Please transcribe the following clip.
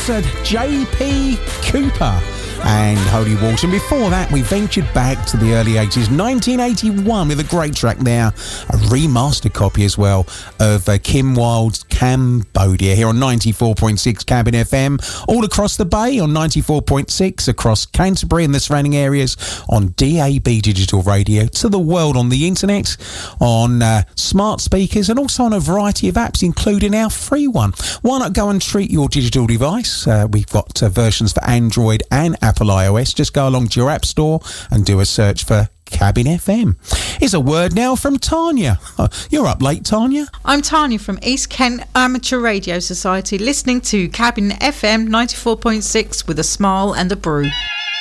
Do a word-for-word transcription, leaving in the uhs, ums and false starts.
was uh, J P Cooper and Holy Water. And before that, we ventured back to the early eighties, nineteen eighty-one, with a great track there, a remastered copy as well of uh, Kim Wilde's Cambodia, here on ninety-four point six Cabin F M, all across the Bay on ninety-four point six, across Canterbury and the surrounding areas on D A B digital radio, to the world on the internet, on uh, smart speakers, and also on a variety of apps, including our free one. Why not go and treat your digital device? Uh, we've got uh, versions for Android and Apple iOS. Just go along to your app store and do a search for Cabin F M. Here's a word now from Tanya. Uh, you're up late, Tanya. I'm Tanya from East Kent Amateur Radio Society, listening to Cabin F M ninety-four point six with a smile and a brew.